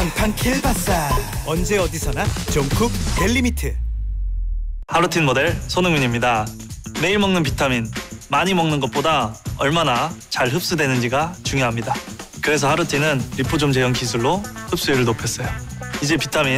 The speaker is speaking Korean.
팡팡 킬바사. 언제 어디서나 종쿡 델리미트. 하루틴 모델 손흥민입니다. 매일 먹는 비타민, 많이 먹는 것보다 얼마나 잘 흡수되는지가 중요합니다. 그래서 하루틴은 리포좀 제형 기술로 흡수율을 높였어요. 이제 비타민